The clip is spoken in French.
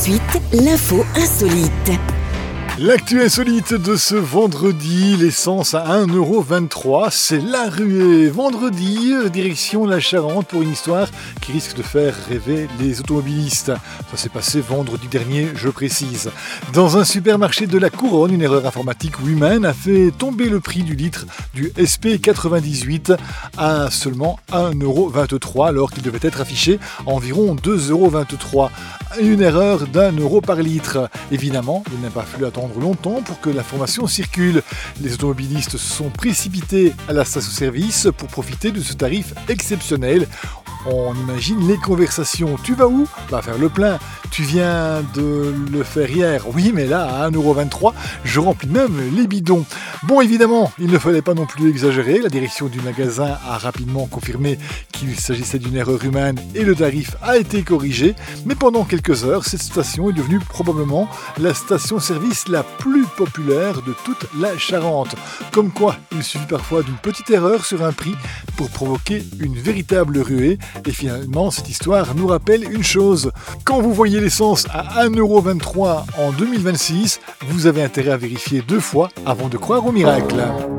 suite, l'info insolite. L'actu insolite de ce vendredi, l'essence à 1,23€, c'est la ruée. Vendredi, direction la Charente pour une histoire qui risque de faire rêver les automobilistes. Ça s'est passé vendredi dernier, je précise. Dans un supermarché de la Couronne, une erreur informatique ou humaine a fait tomber le prix du litre du SP98 à seulement 1,23€ alors qu'il devait être affiché à environ 2,23€. Une erreur d'€1 par litre. Évidemment, il n'a pas fallu attendre longtemps pour que l'information circule. Les automobilistes se sont précipités à la station-service pour profiter de ce tarif exceptionnel. On imagine les conversations. Tu vas où ? Bah faire le plein. Tu viens de le faire hier. Oui, mais là, à 1,23€, je remplis même les bidons. Bon, évidemment, il ne fallait pas non plus exagérer. La direction du magasin a rapidement confirmé qu'il s'agissait d'une erreur humaine et le tarif a été corrigé. Mais pendant quelques heures, cette station est devenue probablement la station-service la plus populaire de toute la Charente. Comme quoi, il suffit parfois d'une petite erreur sur un prix pour provoquer une véritable ruée. Et finalement, cette histoire nous rappelle une chose. Quand vous voyez l'essence à 1,23€ en 2026, vous avez intérêt à vérifier 2 fois avant de croire au miracle.